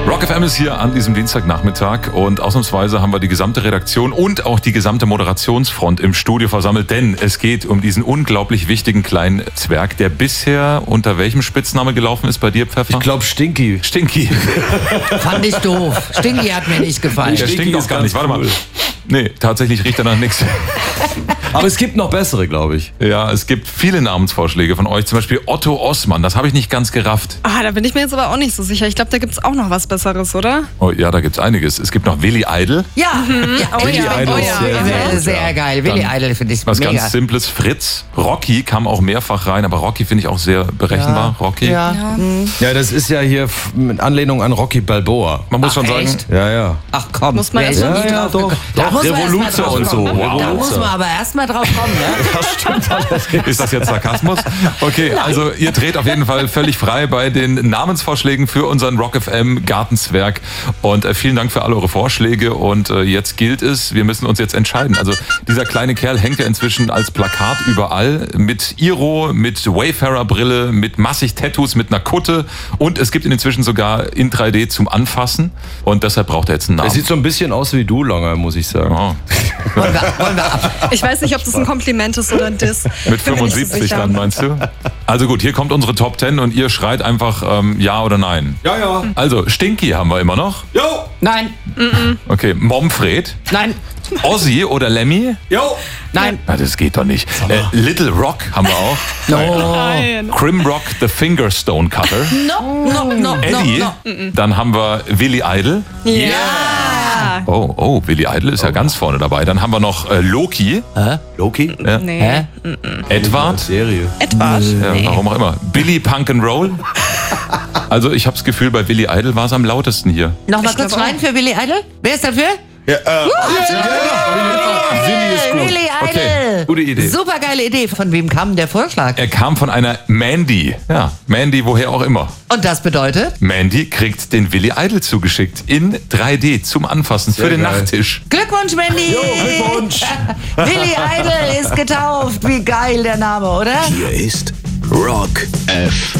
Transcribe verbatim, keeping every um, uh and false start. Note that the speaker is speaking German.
Rock F M ist hier an diesem Dienstagnachmittag und ausnahmsweise haben wir die gesamte Redaktion und auch die gesamte Moderationsfront im Studio versammelt, denn es geht um diesen unglaublich wichtigen kleinen Zwerg, der bisher unter welchem Spitzname gelaufen ist bei dir, Pfeffer? Ich glaube Stinky. Stinky. Fand ich doof. Stinky hat mir nicht gefallen. Der Stinky stinkt ist auch gar ganz nicht. Warte mal. cool. Nee, tatsächlich riecht er nach nichts. Aber es gibt noch bessere, glaube ich. Ja, es gibt viele Namensvorschläge von euch. Zum Beispiel Otto Osman. Das habe ich nicht ganz gerafft. Ah, da bin ich mir jetzt aber auch nicht so sicher. Ich glaube, da gibt es auch noch was Besseres, oder? Oh ja, da gibt's einiges. Es gibt noch Willi Idol. Ja, ja. Oh Billy ja, Idol oh ist ja. sehr, Sehr, gut, sehr ja. geil. Willi Idol finde ich Was mega. ganz Simples. Fritz. Rocky kam auch mehrfach rein, aber Rocky finde ich auch sehr berechenbar. Rocky. Ja. Ja, das ist ja hier f- mit Anlehnung an Rocky Balboa. Man muss Ach, schon sagen, echt? Ja, ja. Ach komm. Muss man wer erst ist mal- nicht Ja, ja, drauf doch. gekommen? Da Doch, muss man erst mal Revoluzer drauf und so. kommen. Da Revoluzer. muss man aber erst mal drauf kommen, ne? ist das jetzt Sarkasmus? Okay, also ihr dreht auf jeden Fall völlig frei bei den Namensvorschlägen für unseren Rock F M Gartenzwerg. Und äh, vielen Dank für alle eure Vorschläge. Und äh, jetzt gilt es, wir müssen uns jetzt entscheiden. Also dieser kleine Kerl hängt ja inzwischen als Plakat überall mit Iro, mit Wayfarer-Brille, mit massig Tattoos, mit einer Kutte. Und es gibt ihn inzwischen sogar in drei D zum Anfassen. Und deshalb braucht er jetzt einen Er Namen. sieht so ein bisschen aus wie du, Langer, muss ich sagen. Oh, Wollen wir, wollen wir ab. Ich weiß nicht, ob das ein Kompliment ist oder ein Diss. mit Bin mir nicht so fünfundsiebzig sicher. dann, meinst du? Also gut, hier kommt unsere Top Ten und ihr schreit einfach ähm, Ja oder Nein. Ja, ja. Also, Stinky haben wir immer noch. Jo, Nein, Okay, Momfred, nein, Ozzy oder Lemmy? jo. nein. Na, das geht doch nicht. Äh, Little Rock haben wir auch. Nein. Crimrock, the Finger Stone Cutter. No, no, no, no, Eddie. no. Dann haben wir Willi Idol. Ja. Oh, oh, Willi Idol ist ja ganz vorne dabei. Dann haben wir noch äh, Loki, Loki? Nee. Hä? Edward. Serie. Etwas. Ja, warum auch immer. Billy Punk'n'Roll. Also ich habe das Gefühl, bei Willi Idol war es am lautesten hier. Noch mal Ich kurz glaub auch. rein für Willi Idol. Wer ist dafür? Ja, äh, Willi ist gut. Willi Okay, Idol. gute Idee. Super geile Idee. Von wem kam der Vorschlag? Er kam von einer Mandy. Ja, Mandy, woher auch immer. Und das bedeutet? Mandy kriegt den Willi Idol zugeschickt in drei D zum Anfassen für den geil. Nachttisch. Glückwunsch, Mandy! Glückwunsch. Willi Idol ist getauft. Wie geil der Name, oder? Hier ist Rock F